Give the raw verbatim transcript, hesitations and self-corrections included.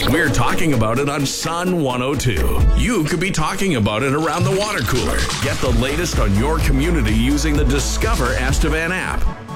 We're talking about it on Sun one oh two. You could be talking about it around the water cooler. Get the latest on your community using the Discover Estevan app.